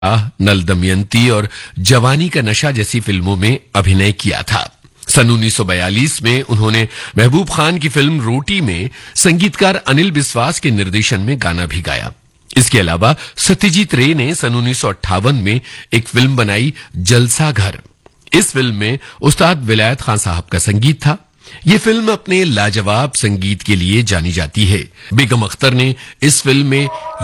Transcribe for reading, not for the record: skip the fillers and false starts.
नल दमयंती और जवानी का नशा जैसी फिल्मों में अभिनय किया था। सन 1942 में उन्होंने महबूब खान की फिल्म रोटी में संगीतकार अनिल बिस्वास के निर्देशन में गाना भी गाया। इसके अलावा सत्यजीत रे ने सन 1958 में एक फिल्म बनाई जलसा घर। इस फिल्म में उस्ताद विलायत खान साहब का संगीत था। ये फिल्म अपने लाजवाब संगीत के लिए जानी जाती है। बेगम अख्तर ने इस फिल्म में